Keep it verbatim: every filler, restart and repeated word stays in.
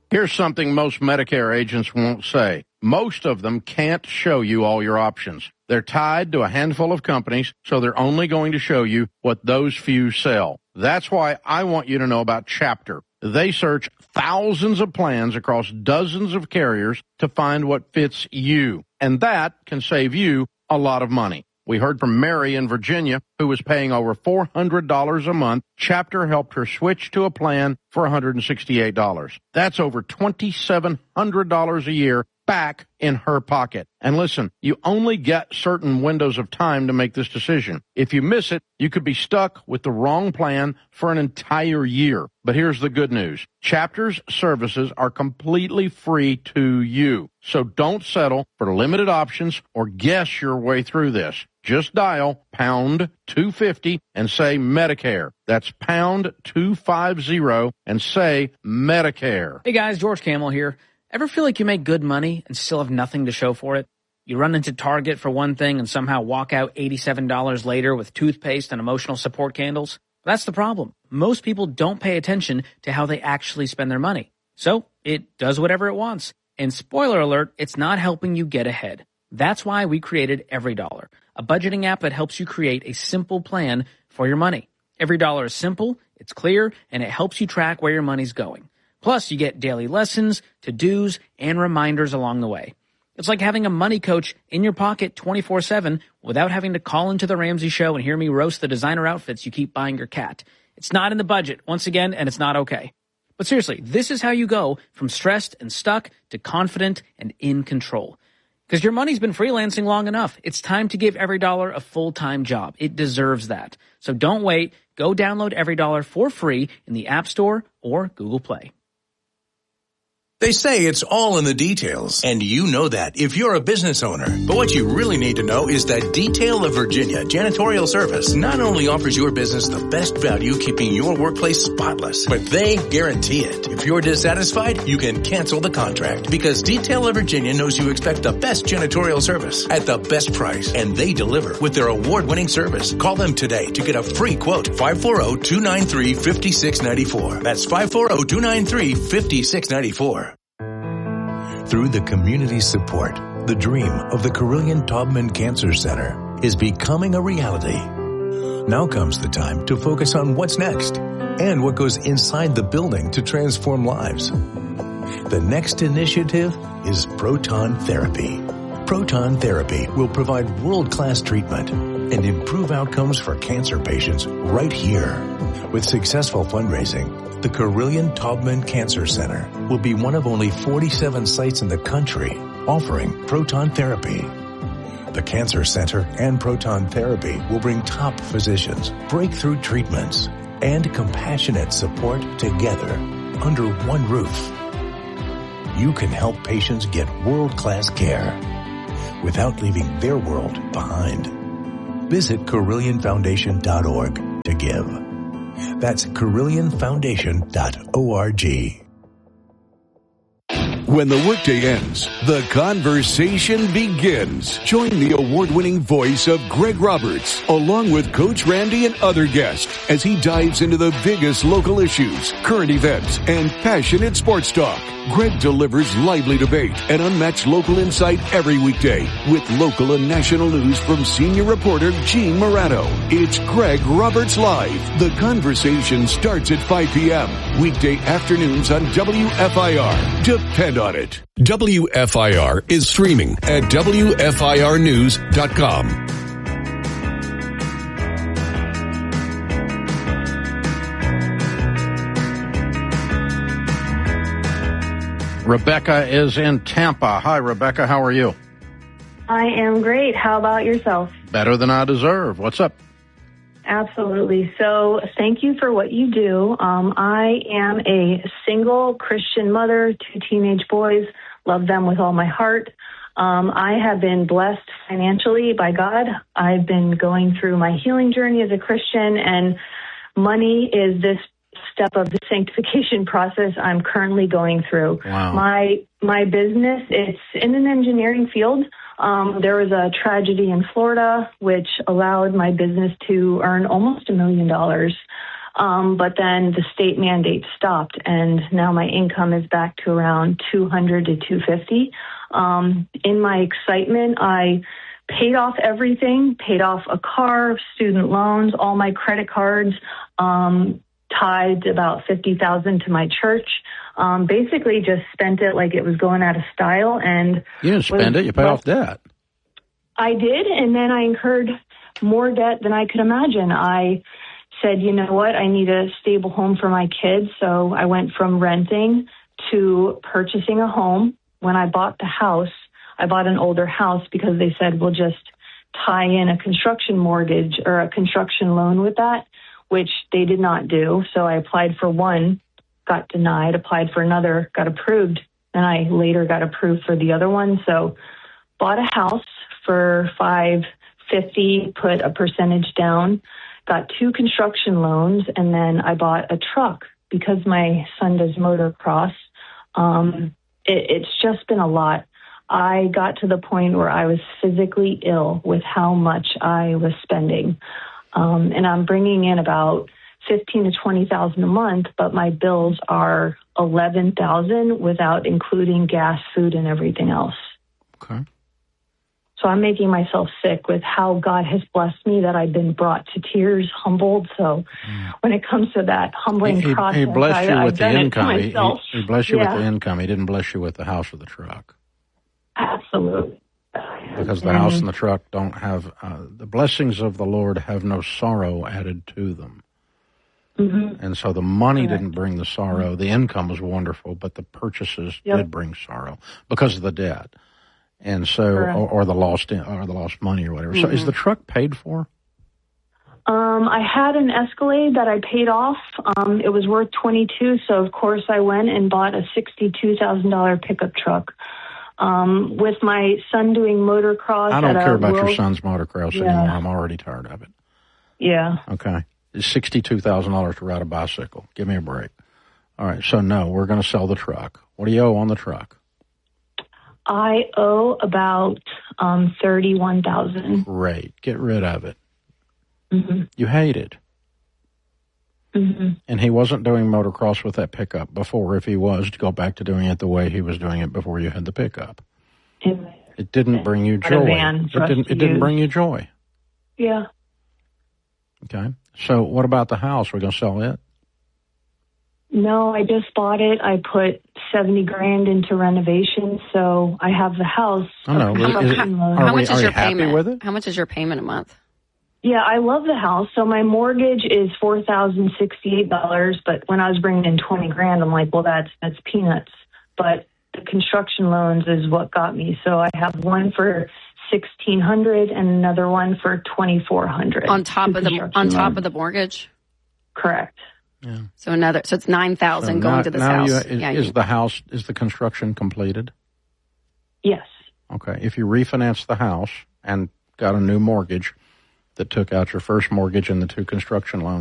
Here's something most Medicare agents won't say. Most of them can't show you all your options. They're tied to a handful of companies, so they're only going to show you what those few sell. That's why I want you to know about Chapter. They search thousands of plans across dozens of carriers to find what fits you, and that can save you a lot of money. We heard from Mary in Virginia, who was paying over four hundred dollars a month. Chapter helped her switch to a plan for one hundred sixty-eight dollars. That's over two thousand seven hundred dollars a year back in her pocket. And listen, you only get certain windows of time to make this decision. If you miss it, you could be stuck with the wrong plan for an entire year. But here's the good news. Chapter's services are completely free to you. So don't settle for limited options or guess your way through this. Just dial pound two fifty and say Medicare. That's pound two fifty and say Medicare. Hey guys, George Camel here. Ever feel like you make good money and still have nothing to show for it? You run into Target for one thing and somehow walk out eighty-seven dollars later with toothpaste and emotional support candles? That's the problem. Most people don't pay attention to how they actually spend their money. So it does whatever it wants. And spoiler alert, it's not helping you get ahead. That's why we created EveryDollar, a budgeting app that helps you create a simple plan for your money. EveryDollar is simple, it's clear, and it helps you track where your money's going. Plus, you get daily lessons, to-dos, and reminders along the way. It's like having a money coach in your pocket twenty-four seven without having to call into the Ramsey Show and hear me roast the designer outfits you keep buying your cat. It's not in the budget, once again, and it's not okay. But seriously, this is how you go from stressed and stuck to confident and in control. Because your money's been freelancing long enough. It's time to give EveryDollar a full-time job. It deserves that. So don't wait. Go download EveryDollar for free in the App Store or Google Play. They say it's all in the details, and you know that if you're a business owner. But what you really need to know is that Detail of Virginia Janitorial Service not only offers your business the best value keeping your workplace spotless, but they guarantee it. If you're dissatisfied, you can cancel the contract because Detail of Virginia knows you expect the best janitorial service at the best price, and they deliver with their award-winning service. Call them today to get a free quote. five four zero, two nine three, five six nine four. That's five four zero, two nine three, five six nine four. Through the community support, the dream of the Carilion-Taubman Cancer Center is becoming a reality. Now comes the time to focus on what's next and what goes inside the building to transform lives. The next initiative is proton therapy. Proton therapy will provide world-class treatment and improve outcomes for cancer patients right here. With successful fundraising, the Carilion-Taubman Cancer Center will be one of only forty-seven sites in the country offering proton therapy. The Cancer Center and proton therapy will bring top physicians, breakthrough treatments, and compassionate support together under one roof. You can help patients get world-class care without leaving their world behind. Visit Carilion Foundation dot org to give. That's Carilion Foundation dot org. When the workday ends, the conversation begins. Join the award-winning voice of Greg Roberts, along with Coach Randy and other guests, as he dives into the biggest local issues, current events, and passionate sports talk. Greg delivers lively debate and unmatched local insight every weekday with local and national news from senior reporter Gene Morano. It's Greg Roberts Live. The conversation starts at five p.m. weekday afternoons on W F I R. Depend on it. W F I R is streaming at W F I R news dot com. Rebecca is in Tampa. Hi, Rebecca. How are you? I am great. How about yourself? Better than I deserve. What's up? Absolutely. So thank you for what you do. Um, I am a single Christian mother, two teenage boys, love them with all my heart. Um, I have been blessed financially by God. I've been going through my healing journey as a Christian, and money is this step of the sanctification process I'm currently going through. Wow. My my business, it's in an engineering field. Um, there was a tragedy in Florida which allowed my business to earn almost a million dollars. Um, but then the state mandate stopped, and now my income is back to around two hundred to two fifty. Um, in my excitement, I paid off everything, paid off a car, student loans, all my credit cards, um, tied about fifty thousand to my church. Um, basically just spent it like it was going out of style. And you didn't spend was, it, you paid off debt. I did, and then I incurred more debt than I could imagine. I said, you know what, I need a stable home for my kids. So I went from renting to purchasing a home. When I bought the house, I bought an older house because they said, we'll just tie in a construction mortgage or a construction loan with that, which they did not do. So I applied for one, got denied, applied for another, got approved, and I later got approved for the other one. So bought a house for five fifty, put a percentage down, got two construction loans, and then I bought a truck because my son does motocross. Um, it, it's just been a lot. I got to the point where I was physically ill with how much I was spending. Um, and I'm bringing in about fifteen to twenty thousand a month, but my bills are eleven thousand without including gas, food, and everything else. Okay. So I'm making myself sick with how God has blessed me that I've been brought to tears, humbled. So mm. when it comes to that humbling he, process, he blessed you I, with I've the done income. it to He, myself. he blessed you yeah. with the income. He didn't bless you with the house or the truck. Absolutely. Because the and, house and the truck don't have, uh, the blessings of the Lord have no sorrow added to them. Mm-hmm. And so the money Correct. didn't bring the sorrow. The income was wonderful, but the purchases yep. did bring sorrow because of the debt. And so, or, or the lost, or the lost money or whatever. Mm-hmm. So is the truck paid for? Um, I had an Escalade that I paid off. Um, it was worth twenty-two. So of course I went and bought a sixty-two thousand dollars pickup truck. Um, with my son doing motocross. I don't at care a about world... your son's motocross yeah. anymore. I'm already tired of it. Yeah. Okay. It's sixty-two thousand dollars to ride a bicycle. Give me a break. All right. So no, we're going to sell the truck. What do you owe on the truck? I owe about um, thirty-one thousand dollars. Great. Get rid of it. Mm-hmm. You hate it. Mm-hmm. And he wasn't doing motocross with that pickup before. If he was, to go back to doing it the way he was doing it before you had the pickup. It, it didn't bring you joy. It didn't. It didn't bring you joy. Yeah. Okay. So what about the house? We're going to sell it? No, I just bought it. I put seventy grand into renovation, so I have the house. I know. How, is, how, are how we, much is your happy payment? With it? How much is your payment a month? Yeah, I love the house. So my mortgage is four thousand sixty-eight dollars, but when I was bringing in twenty grand, I'm like, well, that's that's peanuts. But the construction loans is what got me. So I have one for sixteen hundred and another one for twenty-four hundred. On top of the on top loans. of the mortgage? Correct. Yeah. So another so it's nine thousand so going now, to this now house. You, is, yeah, is you, the house is the construction completed? Yes. Okay. If you refinance the house and got a new mortgage that took out your first mortgage and the two construction loans,